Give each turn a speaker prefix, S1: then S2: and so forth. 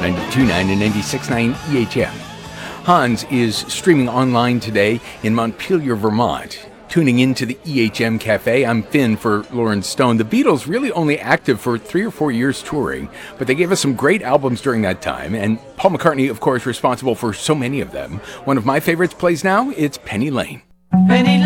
S1: 92.9 and 96.9 EHM. Hans is streaming online today in Montpelier, Vermont. Tuning into the EHM Cafe, I'm Finn for Lauren Stone. The Beatles really only active for 3 or 4 years touring, but they gave us some great albums during that time, and Paul McCartney, of course, responsible for so many of them. One of my favorites plays now, it's Penny Lane. Penny